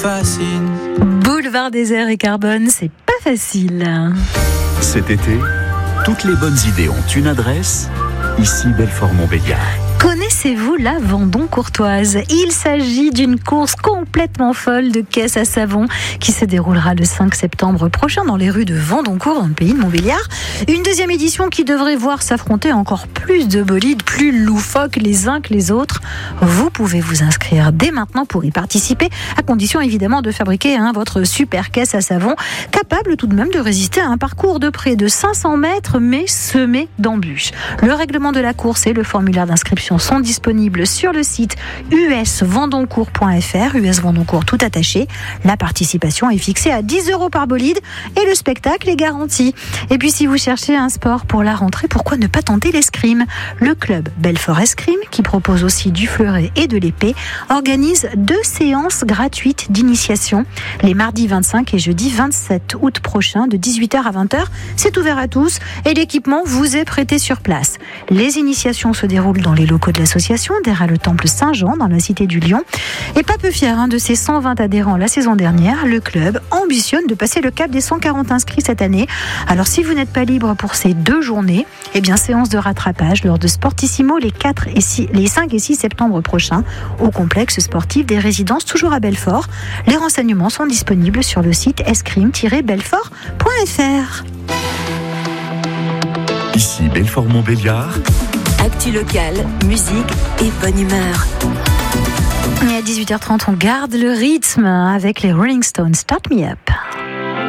fascine. Boulevard Désert et Carbone, c'est pas facile. Cet été, toutes les bonnes idées ont une adresse, ici Belfort-Montbéliard. Connaissez-vous la Vendôme courtoise ? Il s'agit d'une course complètement folle de caisses à savon qui se déroulera le 5 septembre prochain dans les rues de Vendoncourt, dans le pays de Montbéliard. Une deuxième édition qui devrait voir s'affronter encore plus de bolides, plus loufoques les uns que les autres. Vous pouvez vous inscrire dès maintenant pour y participer, à condition évidemment de fabriquer votre super caisse à savon, capable tout de même de résister à un parcours de près de 500 mètres, mais semé d'embûches. Le règlement de la course et le formulaire d'inscription sont disponibles sur le site usvendoncourt.fr, US Vendoncourt tout attaché. La participation est fixée à 10 € par bolide et le spectacle est garanti. Et puis si vous cherchez un sport pour la rentrée, pourquoi ne pas tenter l'escrime ? Le club Belfort Escrime, qui propose aussi du fleuret et de l'épée, organise 2 séances gratuites d'initiation les mardis 25 et jeudi 27 août prochain de 18h à 20h. C'est ouvert à tous et l'équipement vous est prêté sur place. Les initiations se déroulent dans les locaux de l'association, derrière le temple Saint-Jean, dans la cité du Lion. Et pas peu fier de ses 120 adhérents la saison dernière, le club ambitionne de passer le cap des 140 inscrits cette année. Alors si vous n'êtes pas libre pour ces 2 journées, séance de rattrapage lors de Sportissimo les 5 et 6 septembre prochains au complexe sportif des Résidences, toujours à Belfort. Les renseignements sont disponibles sur le site escrime-belfort.fr. Ici Belfort-Montbéliard. Actu locale, musique et bonne humeur. Et à 18h30, on garde le rythme avec les Rolling Stones. Start Me Up.